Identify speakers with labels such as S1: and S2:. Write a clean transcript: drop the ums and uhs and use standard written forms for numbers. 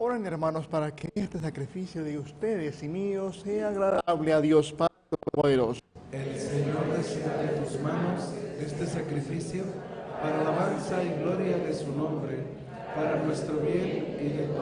S1: Oren, hermanos, para que este sacrificio de ustedes y míos sea agradable a Dios Padre Todopoderoso.
S2: El Señor reciba de tus manos este sacrificio para alabanza y gloria de su nombre, para nuestro bien y de